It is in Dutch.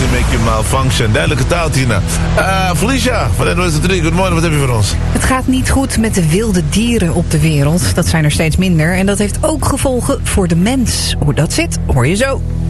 to make you malfunction. Duidelijke taal, Tina. Felicia van NOS 3, goedemorgen, wat heb je voor ons? Het gaat niet goed met de wilde dieren op de wereld. Dat zijn er steeds minder. En dat heeft ook gevolgen voor de mens. Hoe dat zit, hoor je zo.